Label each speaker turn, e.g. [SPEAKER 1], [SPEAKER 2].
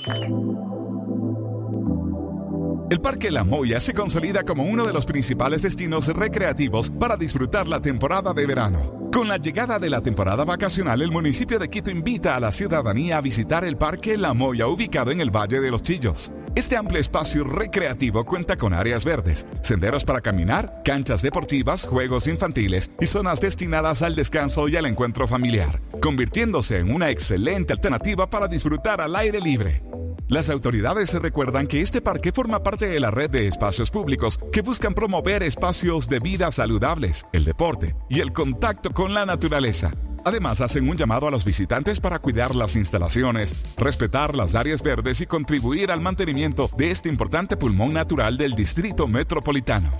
[SPEAKER 1] El Parque La Moya se consolida como uno de los principales destinos recreativos para disfrutar la temporada de verano. Con la llegada de la temporada vacacional, el municipio de Quito invita a la ciudadanía a visitar el Parque La Moya, ubicado en el Valle de los Chillos. Este amplio espacio recreativo cuenta con áreas verdes, senderos para caminar, canchas deportivas, juegos infantiles y zonas destinadas al descanso y al encuentro familiar, convirtiéndose en una excelente alternativa para disfrutar al aire libre. Las autoridades recuerdan que este parque forma parte de la red de espacios públicos que buscan promover espacios de vida saludables, el deporte y el contacto con la naturaleza. Además, hacen un llamado a los visitantes para cuidar las instalaciones, respetar las áreas verdes y contribuir al mantenimiento de este importante pulmón natural del distrito metropolitano.